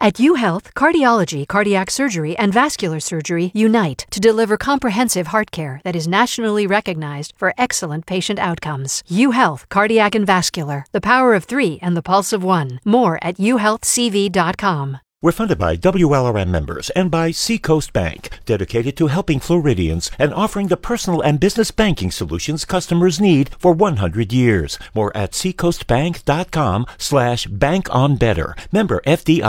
At UHealth, cardiology, cardiac surgery, and vascular surgery unite to deliver comprehensive heart care that is nationally recognized for excellent patient outcomes. UHealth, cardiac and vascular, the power of 3 and the pulse of 1. More at uhealthcv.com. We're funded by WLRM members and by Seacoast Bank, dedicated to helping Floridians and offering the personal and business banking solutions customers need for 100 years. More at seacoastbank.com/bankonbetter. Member FDIC.